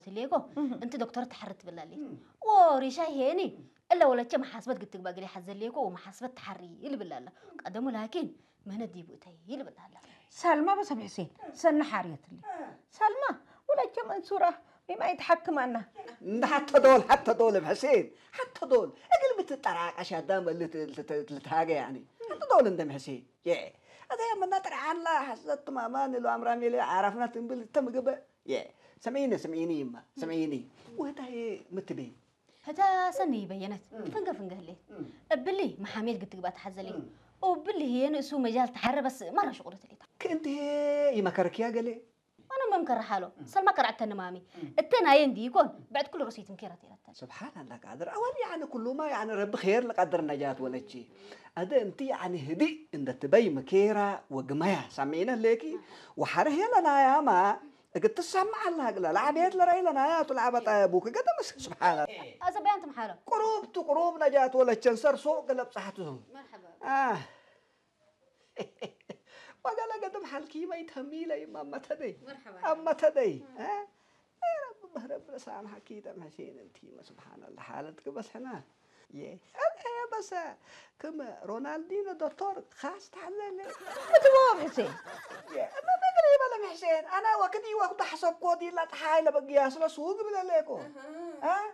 ليكو انت دكتور تحرت بالله وريشا هيني الا ولا تشي محاسبه قلت باقي حزن ليكو ومحاسبه تحري اللي بالله قدموا لكن ما ندي بوتي اللي بالله سلمى بس حسين سن حاريت لي سلمى ولا تشي منصوره بما يتحكم عنا حتى دول بحسين حتى دول اقل بتطرع عشان دام اللي تهاجي يعني حتى دول اندم حسين يا هذا يا من نطرع عن لا حسيت مامان لو امرامي اللي عرفنا تنبل تم قبل يا سمعيني يما سمعيني وهذا هي متبين هذا سني بينت فنقه لي بلي محاميد قلت بقى تحزلي وبلي هي نسو مجال تحرى بس مره شغلتي لي كنت يمكرك يا قلي انا ما مكره حاله سلمى كرعت مامي التنا يندي يكون بعد كل رصيد مكيرتي سبحان الله قادر اول يعني كل ما يعني رب خير لقدر نجاة ولا شيء هذا انت يعني هدي ان تبي مكيرة وقمايا سمعينا ليكي وحره لنا يا ما قد تسمع الله قال لعبيت لري لنا يا تلعب ابوك قد سبحان الله هذا بيان محاله قروب نجاة ولا تشنسر سوق قلب صحتهم مرحبا وقال قدم حلكي ما يتهمي لي ما تدي مرحبا اما تدي ها رب سامحك كده ماشيين انتي ما سبحان الله حالتك بس هنا يا بس كم رونالدينو دكتور خاص تعلل متوام حسين يا ما قريب ولا حسين انا وقتي وقت حسب كودي لا تحايل بقياس لا سوق بلا ليكو ها